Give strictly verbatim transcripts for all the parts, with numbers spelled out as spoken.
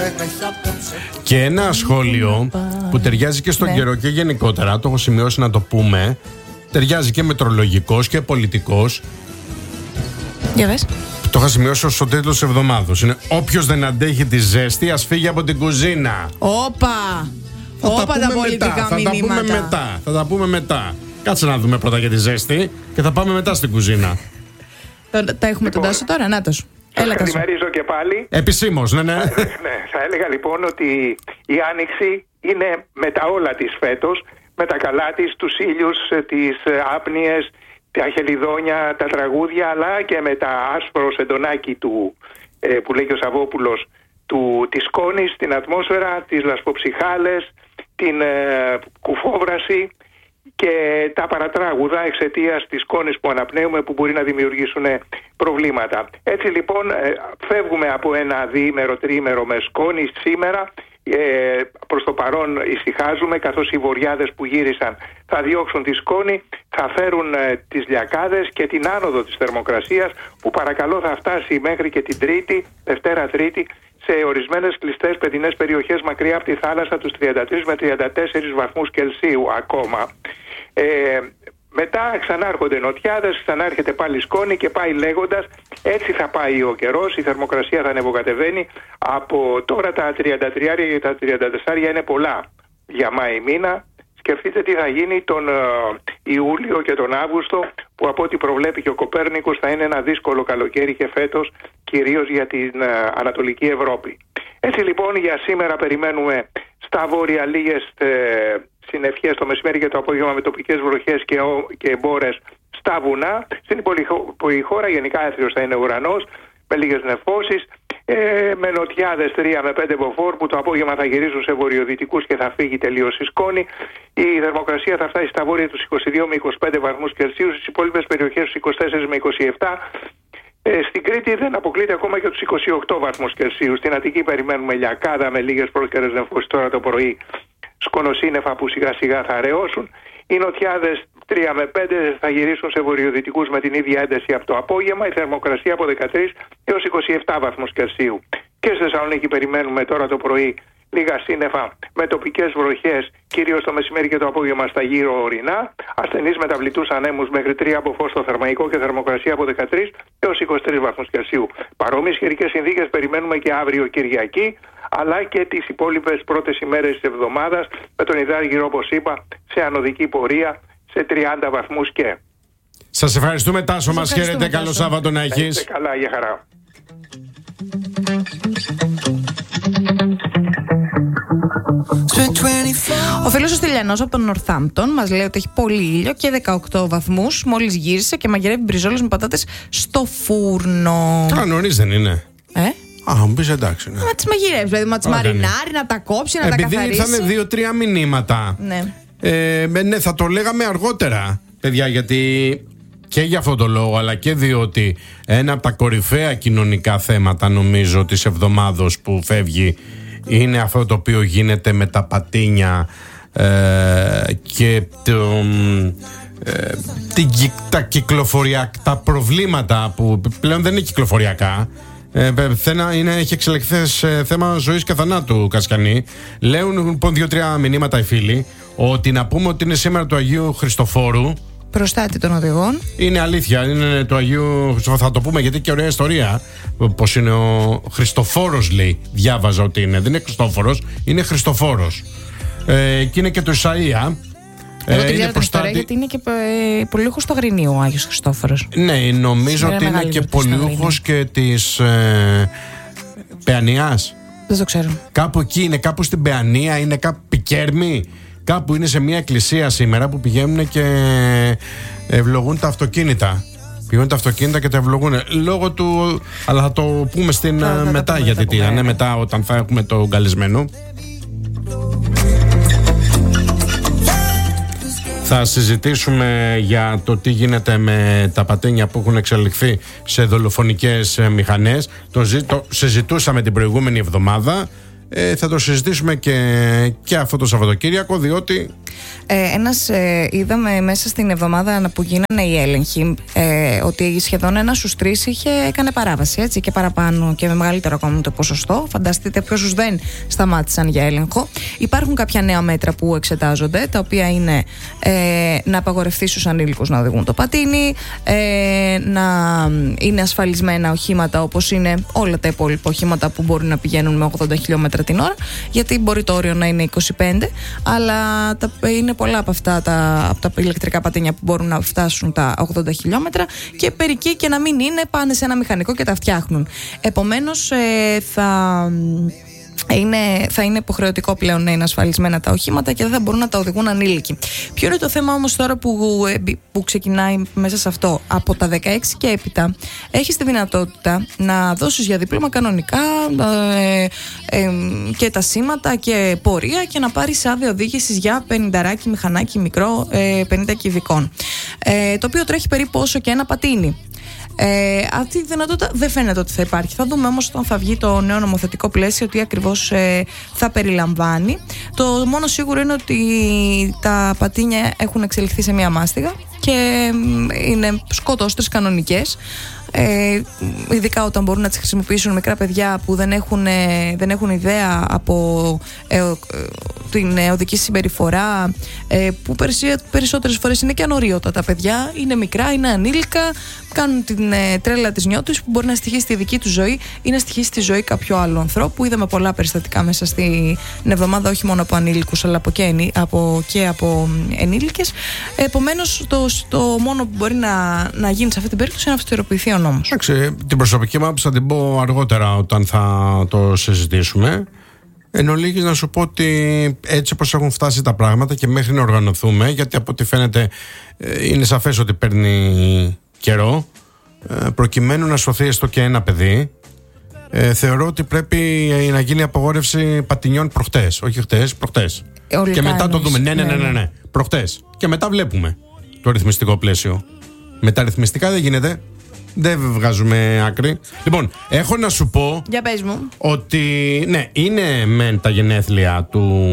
Και ένα σχόλιο που ταιριάζει και στον ναι. καιρό και γενικότερα, το έχω σημειώσει να το πούμε, ταιριάζει και μετρολογικός και πολιτικός. Για βες. Το είχα σημειώσει ως ο τίτλος της εβδομάδος. Είναι όποιος δεν αντέχει τη ζέστη, ας φύγει από την κουζίνα. Όπα! Όπα τα, τα πολιτικά μετά. μηνύματα. Θα τα πούμε μετά. Θα τα πούμε μετά. Κάτσε να δούμε πρώτα για τη ζέστη και θα πάμε μετά στην κουζίνα. Τα έχουμε λοιπόν, τον Τάσο τώρα, νάτος. Έλα, καλημερίζω και πάλι. Επισήμως, ναι, ναι. ναι. Θα έλεγα λοιπόν ότι η Άνοιξη είναι με τα όλα της φέτος, με τα καλά της, τους ήλιους, τις άπνοιες, τα χελιδόνια, τα τραγούδια, αλλά και με τα άσπρο σεντονάκι του, ε, που λέει και ο Σαββόπουλος, του, της σκόνης, την ατμόσφαιρα, τις λασποψυχάλες, την ε, κουφόβραση και τα παρατράγουδα εξαιτίας της σκόνης που αναπνέουμε, που μπορεί να δημιουργήσουν προβλήματα. Έτσι λοιπόν φεύγουμε από ένα διήμερο, τριήμερο με σκόνη σήμερα. Ε, προς το παρόν ησυχάζουμε, καθώς οι βοριάδες που γύρισαν θα διώξουν τη σκόνη, θα φέρουν ε, τις λιακάδες και την άνοδο της θερμοκρασίας, που παρακαλώ θα φτάσει μέχρι και την Τρίτη, Δευτέρα Τρίτη, σε ορισμένες κλειστές παιδινές περιοχές μακριά από τη θάλασσα, τους τριάντα τρεις με τριάντα τέσσερις βαθμούς Κελσίου ακόμα. Ε, μετά ξανάρχονται νοτιάδες, ξανάρχεται πάλι σκόνη και πάει λέγοντας. Έτσι θα πάει ο καιρός, η θερμοκρασία θα ανεβοκατεβαίνει. Από τώρα τα τριάντα τρία και τα τριάντα τέσσερα είναι πολλά για Μάη μήνα. Σκεφτείτε τι θα γίνει τον uh, Ιούλιο και τον Αύγουστο, που από ό,τι προβλέπει και ο Κοπέρνικος θα είναι ένα δύσκολο καλοκαίρι και φέτος, κυρίως για την uh, Ανατολική Ευρώπη. Έτσι λοιπόν για σήμερα περιμένουμε στα βόρεια λίγες ε, συννεφιές το μεσημέρι και το απόγευμα, με τοπικές βροχές και, και μπόρες στα βουνά. Στην υπόλοιπη χώρα γενικά έθριος θα είναι ουρανός, με λίγες νεφώσεις, ε, με νοτιάδες τρία με πέντε μποφόρ, που το απόγευμα θα γυρίσουν σε βορειοδυτικούς και θα φύγει τελείως η σκόνη. Η θερμοκρασία θα φτάσει στα βόρεια τους είκοσι δύο με είκοσι πέντε βαθμούς Κελσίου, στις υπόλοιπες περιοχές τους είκοσι τέσσερα με είκοσι επτά. Ε, στην Κρήτη δεν αποκλείται ακόμα και τους είκοσι οκτώ βαθμούς Κελσίου. Στην Αττική περιμένουμε λιακάδα με λίγες πρόσκαιρες νεφώσεις τώρα το πρωί, σκονοσύννεφα που σιγά σιγά θα αραιώσουν. Οι νοτιάδες τρία με πέντε θα γυρίσουν σε βορειοδυτικούς με την ίδια ένταση από το απόγευμα. Η θερμοκρασία από δεκατρείς έως είκοσι επτά βαθμούς Κελσίου. Και στη Θεσσαλονίκη περιμένουμε τώρα το πρωί λίγα σύννεφα με τοπικές βροχές, κυρίως το μεσημέρι και το απόγευμα στα γύρω ορεινά. Ασθενείς μεταβλητούς ανέμους μέχρι τρία από φως στο Θερμαϊκό και θερμοκρασία από δεκατρείς έως είκοσι τρεις βαθμούς Κελσίου. Παρόμοιες καιρικές συνθήκες περιμένουμε και αύριο Κυριακή, αλλά και τις υπόλοιπες πρώτες ημέρες της εβδομάδας, με τον Ιδάργυρο, όπως είπα, σε ανωδική πορεία σε τριάντα βαθμούς και. Σας ευχαριστούμε, Τάσο, μας χαίρετε. Καλό Σάββατο να έχεις. Είστε καλά, για χαρά. Ο φίλος ο Στυλιανός από τον Νορθάμπτον μας λέει ότι έχει πολύ ήλιο και δεκαοκτώ βαθμούς. Μόλις γύρισε και μαγειρεύει μπριζόλες με πατάτες στο φούρνο. Α, νωρίς δεν είναι? Ε? Α, μου πεις εντάξει. Ναι. Να τις μαγειρεύει, δηλαδή να τις μαρινάρει, να τα κόψει, να Επειδή τα καθαρίσει. Επειδή ήρθανε δύο-τρία μηνύματα. Ναι. Ε, ναι, θα το λέγαμε αργότερα, παιδιά, γιατί και για αυτόν τον λόγο, αλλά και διότι ένα από τα κορυφαία κοινωνικά θέματα, νομίζω, της εβδομάδος που φεύγει είναι αυτό το οποίο γίνεται με τα πατίνια ε, και το, ε, την, τα κυκλοφοριακά, τα προβλήματα που πλέον δεν είναι κυκλοφοριακά. Ε, είναι, έχει εξελιχθεί ε, θέμα ζωής και θανάτου, Κασκανή. Λέουν λοιπόν δύο-τρία μηνύματα οι φίλοι ότι να πούμε ότι είναι σήμερα του Αγίου Χριστοφόρου. Προστάτη των οδηγών. Είναι αλήθεια, είναι του Αγίου Χριστοφόρου. Θα το πούμε γιατί και ωραία ιστορία. Πως είναι ο Χριστοφόρος, λέει. Διάβαζα ότι είναι. Δεν είναι Χριστόφορος, είναι Χριστοφόρος. Ε, και είναι και το Ισαΐα. Εγώ τη ξέρω την ιστορία, γιατί είναι και ε, πολιούχος του Αγρινίου ο Άγιος Χριστόφορος. Ναι, νομίζω ότι είναι και πολιούχος και της ε, Παιανιάς. Δεν το ξέρω. Κάπου εκεί είναι, κάπου στην Παιανία, είναι κάπου Πικέρμη. Κάπου είναι σε μια εκκλησία σήμερα που πηγαίνουν και ευλογούν τα αυτοκίνητα. Πηγαίνουν τα αυτοκίνητα και τα ευλογούν. Λόγω του. Αλλά θα το πούμε στην θα, θα μετά, γιατί τι είναι, μετά όταν θα έχουμε το καλεσμένο. Θα συζητήσουμε για το τι γίνεται με τα πατίνια που έχουν εξελιχθεί σε δολοφονικές μηχανές. Το, το συζητούσαμε την προηγούμενη εβδομάδα. ε, θα το συζητήσουμε και, και αυτό το Σαββατοκύριακο, διότι Ε, ένας, ε, είδαμε μέσα στην εβδομάδα που γίνανε οι έλεγχοι ε, ότι σχεδόν ένας στους τρεις είχε, έκανε παράβαση, έτσι, και παραπάνω και με μεγαλύτερο ακόμα το ποσοστό. Φανταστείτε πόσους δεν σταμάτησαν για έλεγχο. Υπάρχουν κάποια νέα μέτρα που εξετάζονται, τα οποία είναι ε, να απαγορευτεί στους ανήλικους να οδηγούν το πατίνι, ε, να είναι ασφαλισμένα οχήματα όπως είναι όλα τα υπόλοιπα οχήματα που μπορούν να πηγαίνουν με ογδόντα χιλιόμετρα την ώρα, γιατί μπορεί το όριο να είναι είκοσι πέντε, αλλά τα, είναι πολλά από αυτά τα, από τα ηλεκτρικά πατίνια που μπορούν να φτάσουν τα ογδόντα χιλιόμετρα, και περικεί και να μην είναι, πάνε σε ένα μηχανικό και τα φτιάχνουν. Επομένως ε, θα... Είναι, θα είναι υποχρεωτικό πλέον να είναι ασφαλισμένα τα οχήματα και δεν θα μπορούν να τα οδηγούν ανήλικοι. Ποιο είναι το θέμα όμως τώρα που, που ξεκινάει μέσα σε αυτό? Από τα δεκαέξι και έπειτα έχεις τη δυνατότητα να δώσεις για δίπλωμα κανονικά ε, ε, και τα σήματα και πορεία, και να πάρεις άδεια οδήγησης για πενηνταράκι μηχανάκι μικρό, ε, πενήντα κυβικών, ε, το οποίο τρέχει περίπου όσο και ένα πατίνι. Ε, αυτή η δυνατότητα δεν φαίνεται ότι θα υπάρχει. Θα δούμε όμως όταν θα βγει το νέο νομοθετικό πλαίσιο τι ακριβώς ε, θα περιλαμβάνει. Το μόνο σίγουρο είναι ότι τα πατίνια έχουν εξελιχθεί σε μία μάστιγα και είναι σκοτώστρες κανονικές. Ε, ειδικά όταν μπορούν να τις χρησιμοποιήσουν μικρά παιδιά που δεν έχουν, ε, δεν έχουν ιδέα από ε, ε, την ε, οδική συμπεριφορά, ε, που περισσότερες φορές είναι και ανορίωτα τα παιδιά, είναι μικρά, είναι ανήλικα, κάνουν την ε, τρέλα της νιώτης που μπορεί να στοιχήσει στη δική του ζωή ή να στοιχήσει στη ζωή κάποιου άλλου ανθρώπου. Είδαμε πολλά περιστατικά μέσα στην εβδομάδα, όχι μόνο από ανήλικους αλλά από και, ενή, από, και από ενήλικες. Επομένως το, το μόνο που μπορεί να, να γίνει σε αυτή την περίπτωση είναι να αυστηροποιηθεί ο νόμος. Εντάξει, την προσωπική μου άποψη θα την πω αργότερα όταν θα το συζητήσουμε. Εν ολίγης να σου πω ότι έτσι όπως έχουν φτάσει τα πράγματα και μέχρι να οργανωθούμε, γιατί από ό,τι φαίνεται είναι σαφές ότι παίρνει καιρό, προκειμένου να σωθεί έστω και ένα παιδί, ε, θεωρώ ότι πρέπει να γίνει απαγόρευση πατινιών προχτές, όχι χτες, προχτές. Ολικά και μετά το δούμε. Ναι, ναι, ναι, ναι, ναι. Προχτές. Και μετά βλέπουμε το ρυθμιστικό πλαίσιο. Με τα ρυθμιστικά δεν γίνεται. Δεν βγάζουμε άκρη. Λοιπόν, έχω να σου πω. Για πες μου. Ότι ναι, είναι μεν τα γενέθλια του.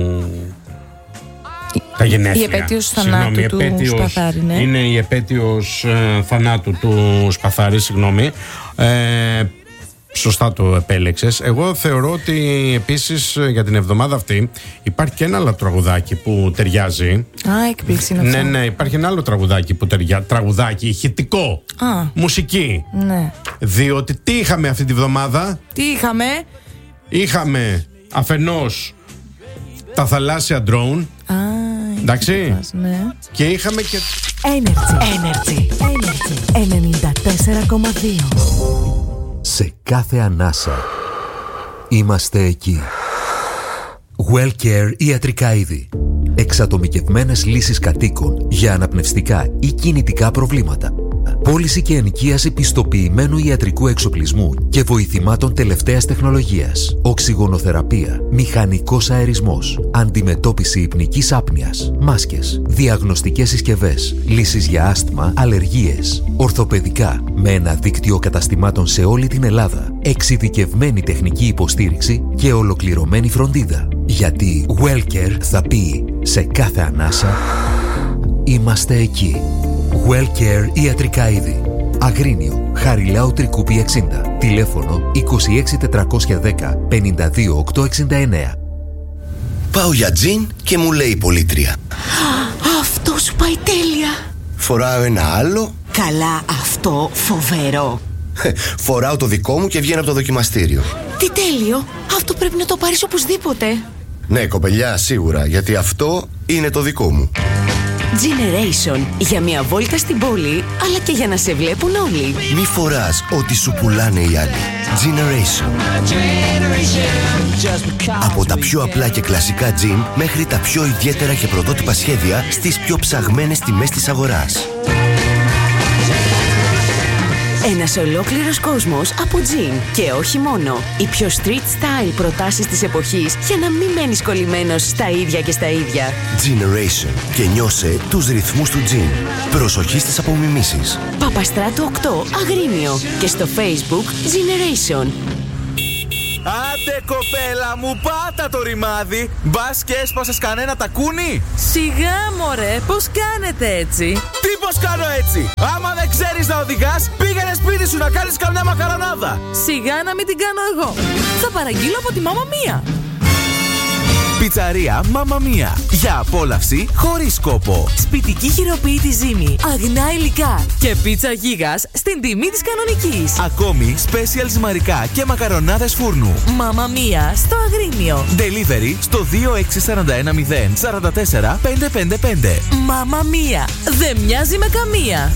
Τα γενέθλια. Η επέτειος θανάτου του επέτειος, Σπαθάρη, ναι. Είναι η επέτειος ε, θανάτου του Σπαθάρη, συγγνώμη. Ε, Σωστά το επέλεξες. Εγώ θεωρώ ότι επίσης για την εβδομάδα αυτή υπάρχει και ένα άλλο τραγουδάκι που ταιριάζει. Α, έκπληξη είναι αυτό. Ναι, ναι, υπάρχει ένα άλλο τραγουδάκι που ταιριάζει. Τραγουδάκι, ηχητικό. Α, μουσική. Ναι. Διότι τι είχαμε αυτή τη βδομάδα? Τι είχαμε? Είχαμε αφενός τα θαλάσσια drone. Α, εντάξει. Ναι. Και είχαμε και Energy. Energy. Energy. ενενήντα τέσσερα κόμμα δύο. Σε κάθε ανάσα είμαστε εκεί. WellCare ιατρικά είδη. Εξατομικευμένες λύσεις κατοίκων για αναπνευστικά ή κινητικά προβλήματα. Πώληση και ενοικίαση πιστοποιημένου ιατρικού εξοπλισμού και βοηθημάτων τελευταίας τεχνολογίας. Οξυγονοθεραπεία, μηχανικός αερισμός, αντιμετώπιση υπνικής άπνοιας, μάσκες, διαγνωστικές συσκευές, λύσεις για άσθμα, αλλεργίες, ορθοπαιδικά, με ένα δίκτυο καταστημάτων σε όλη την Ελλάδα, εξειδικευμένη τεχνική υποστήριξη και ολοκληρωμένη φροντίδα. Γιατί WellCare θα πει σε κάθε ανάσα είμαστε εκεί. WellCare ιατρικά είδη. Αγρίνιο, Χαριλάου Τρικούπη εξήντα. Τηλέφωνο είκοσι έξι τετρακόσια δέκα πενήντα δύο οκτακόσια εξήντα εννέα. Πάω για τζιν και μου λέει η πολίτρια: Αυτό σου πάει τέλεια. Φοράω ένα άλλο. Καλά, αυτό φοβερό. Φοράω το δικό μου και βγαίνω από το δοκιμαστήριο. Τι τέλειο. Αυτό πρέπει να το πάρεις οπωσδήποτε. Ναι, κοπελιά, σίγουρα, γιατί αυτό είναι το δικό μου. Generation. Για μια βόλτα στην πόλη, αλλά και για να σε βλέπουν όλοι. Μη φοράς ό,τι σου πουλάνε οι άλλοι. Generation. Από τα πιο απλά και κλασικά τζιν μέχρι τα πιο ιδιαίτερα και πρωτότυπα σχέδια στις πιο ψαγμένες τιμές της αγοράς. Ένας ολόκληρος κόσμος από τζιν. Και όχι μόνο. Οι πιο street style προτάσεις της εποχής για να μην μένεις κολλημένος στα ίδια και στα ίδια. Generation. Και νιώσε τους ρυθμούς του τζιν. Προσοχή στις απομιμήσεις. Παπαστράτου οκτώ, Αγρίνιο. Και στο Facebook Generation. Άντε κοπέλα μου, πάτα το ρημάδι. Μπας και έσπασες κανένα τακούνι. Σιγά μωρέ, πώς κάνετε έτσι? Τι πώς κάνω έτσι? Άμα δεν ξέρεις να οδηγάς, πήγαινε σπίτι σου να κάνεις καμιά μακαρονάδα. Σιγά να μην την κάνω εγώ. Θα παραγγείλω από τη Μάμα Μία. Πιτσαρία Μάμα Μία. Για απόλαυση χωρίς κόπο. Σπιτική χειροποίητη ζύμη, αγνά υλικά και πίτσα γίγας στην τιμή της κανονικής. Ακόμη special ζυμαρικά και μακαρονάδες φούρνου. Μάμα Μία στο Αγρίνιο. Delivery στο δύο έξι τέσσερα ένα μηδέν τέσσερα τέσσερα πέντε πέντε πέντε. Μάμα Μία, δεν μοιάζει με καμία.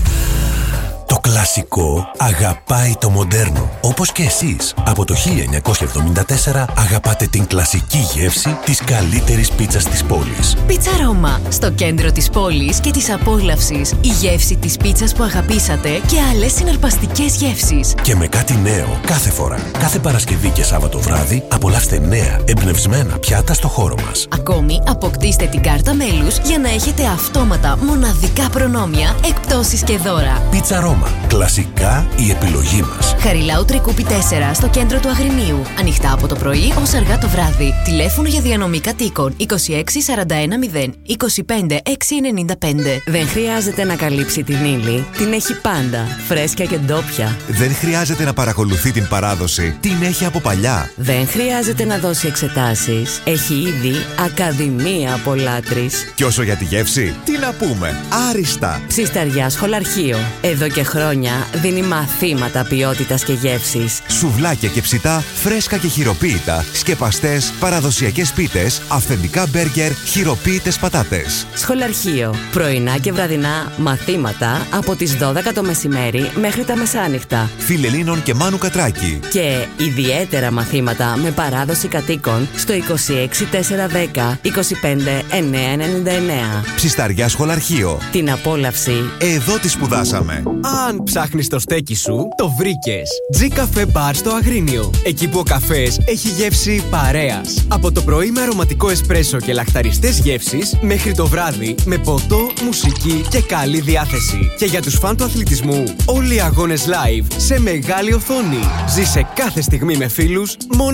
Το κλασικό αγαπάει το μοντέρνο, όπως και εσείς. Από το χίλια εννιακόσια εβδομήντα τέσσερα αγαπάτε την κλασική γεύση της καλύτερης πίτσας της πόλης. Πίτσα Ρώμα, στο κέντρο της πόλης και της απόλαυσης. Η γεύση της πίτσας που αγαπήσατε και άλλες συναρπαστικές γεύσεις. Και με κάτι νέο κάθε φορά. Κάθε Παρασκευή και Σάββατο βράδυ απολαύστε νέα, εμπνευσμένα πιάτα στο χώρο μας. Ακόμη, αποκτήστε την κάρτα μέλους για να έχετε αυτόματα μοναδικά προνόμια, εκπτώσεις και δώρα. Πίτσα Ρώμα. Κλασικά η επιλογή μας. Χαριλάου Τρικούπη τέσσερα στο κέντρο του Αγρινίου. Ανοιχτά από το πρωί ως αργά το βράδυ. Τηλέφωνο για διανομή κατοίκων είκοσι έξι σαράντα ένα μηδέν είκοσι πέντε έξι ενενήντα πέντε. Δεν χρειάζεται να καλύψει την ύλη. Την έχει πάντα. Φρέσκια και ντόπια. Δεν χρειάζεται να παρακολουθεί την παράδοση. Την έχει από παλιά. Δεν χρειάζεται να δώσει εξετάσεις. Έχει ήδη Ακαδημία Απολάτρης. Και όσο για τη γεύση, τι να πούμε. Άριστα. Ψισταριά Σχολαρχείο. Εδώ και χρόνια δίνει μαθήματα ποιότητας και γεύσης. Σουβλάκια και ψητά, φρέσκα και χειροποίητα, σκεπαστές, παραδοσιακές πίτες, αυθεντικά μπέργκερ, χειροποίητες πατάτες. Σχολαρχείο. Πρωινά και βραδινά μαθήματα από τις δώδεκα το μεσημέρι μέχρι τα μεσάνυχτα. Φιλελλήνων και Μάνου Κατράκη. Και ιδιαίτερα μαθήματα με παράδοση κατοίκων στο είκοσι έξι τετρακόσια δέκα είκοσι πέντε εννιακόσια ενενήντα εννέα. Ψισταριά Σχολαρχείο. Την απόλαυση εδώ τη σπουδάσαμε. Αν ψάχνεις το στέκι σου, το βρήκες. G Cafe Bar στο Αγρίνιο. Εκεί που ο καφές έχει γεύση παρέας. Από το πρωί με αρωματικό εσπρέσο και λαχταριστές γεύσεις, μέχρι το βράδυ με ποτό, μουσική και καλή διάθεση. Και για τους φαν του αθλητισμού, όλοι οι αγώνες live σε μεγάλη οθόνη. Ζήσε κάθε στιγμή με φίλους μόνο